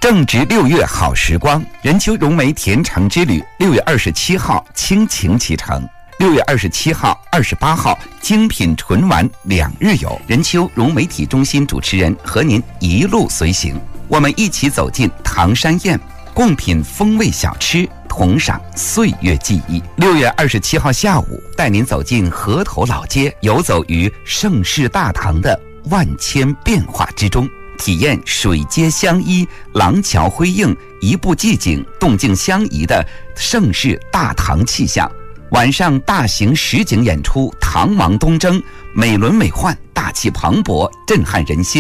正值6月好时光，任丘融媒甜橙之旅6月27号倾情启程，6月27号、28号精品纯玩2日游。任丘融媒体中心主持人和您一路随行，我们一起走进唐山宴，共品风味小吃，同赏岁月记忆。6月27号下午，带您走进河头老街，游走于盛世大唐的万千变化之中，体验水街相依、廊桥辉映、一步寂静、动静相宜的盛世大唐气象。晚上大型实景演出《唐王东征》，美轮美奂，大气磅礴，震撼人心。